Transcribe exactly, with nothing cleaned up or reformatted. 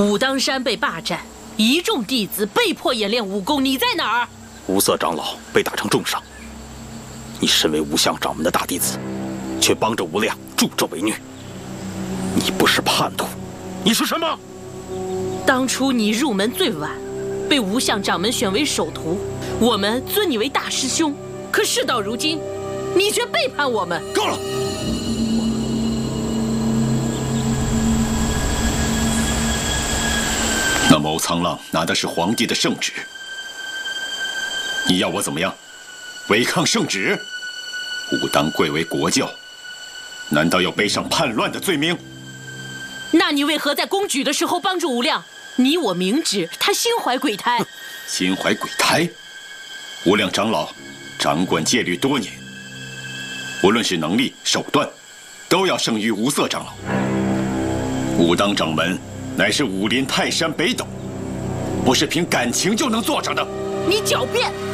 武当山被霸占，一众弟子被迫演练武功，你在哪儿？ 无色长老被打成重伤，你身为无相掌门的大弟子，却帮着无量助纣为虐，你不是叛徒，你是什么？ 当初你入门最晚，被无相掌门选为首徒，我们尊你为大师兄。可事到如今，你却背叛我们。 够了！ 那谋苍浪拿的是皇帝的圣旨，你要我怎么样？违抗圣旨？武当贵为国教，难道要背上叛乱的罪名？ 那你为何在公举的时候帮助无量？你我明知他心怀鬼胎。 心怀鬼胎？无量长老掌管戒律多年，无论是能力手段，都要胜于无色长老。武当掌门乃是武林泰山北斗，不是凭感情就能做上的。 你狡辩！